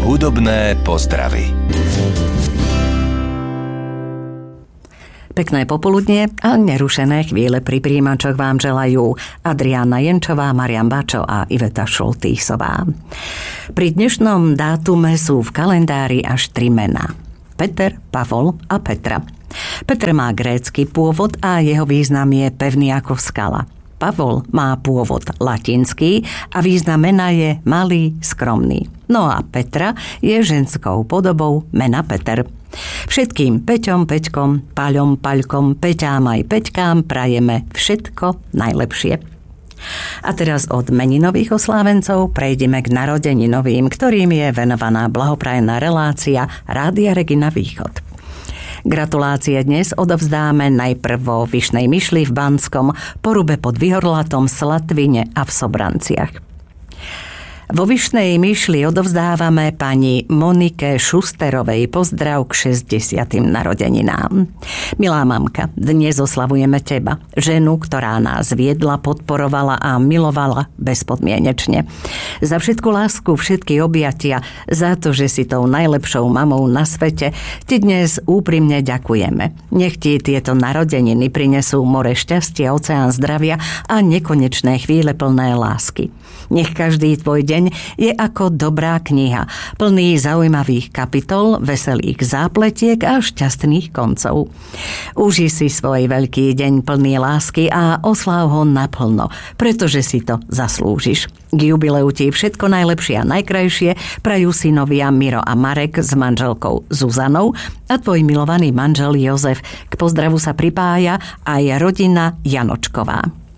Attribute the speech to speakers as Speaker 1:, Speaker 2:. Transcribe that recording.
Speaker 1: Hudobné pozdravy.
Speaker 2: Pekné popoludnie a nerušené chvíle pri príjimačoch vám želajú Adriána Jenčová, Marian Bačo a Iveta Šoltýsová. Pri dnešnom dátume sú v kalendári až 3 mená. Peter, Pavol a Petra. Peter má grécky pôvod a jeho význam je pevný ako skala. Pavol má pôvod latinský a význam mena je malý, skromný. No a Petra je ženskou podobou mena Peter. Všetkým Peťom, Peťkom, Paľom, Paľkom, Peťám aj Peťkám prajeme všetko najlepšie. A teraz od meninových oslávencov prejdeme k narodeninovým, ktorým je venovaná blahoprajná relácia Rádia Regina Východ. Gratulácie dnes odovzdáme najprv vo Vyšnej Myšli v Banskom, Porube pod Vyhorlatom, Slatvine a v Sobranciach. Vo Vyšnej Myšli odovzdávame pani Monike Šusterovej pozdrav k 60. narodeninám. Milá mamka, dnes oslavujeme teba, ženu, ktorá nás viedla, podporovala a milovala bezpodmienečne. Za všetku lásku, všetky objatia, za to, že si tou najlepšou mamou na svete, ti dnes úprimne ďakujeme. Nech ti tieto narodeniny prinesú more šťastia, oceán zdravia a nekonečné chvíle plné lásky. Nech každý tvoj deň je ako dobrá kniha, plný zaujímavých kapitol, veselých zápletiek a šťastných koncov. Uži si svoj veľký deň plný lásky a osláv ho naplno, pretože si to zaslúžiš. K jubileu ti všetko najlepšie a najkrajšie prajú synovia Miro a Marek s manželkou Zuzanou a tvoj milovaný manžel Jozef. K pozdravu sa pripája aj rodina Janočková.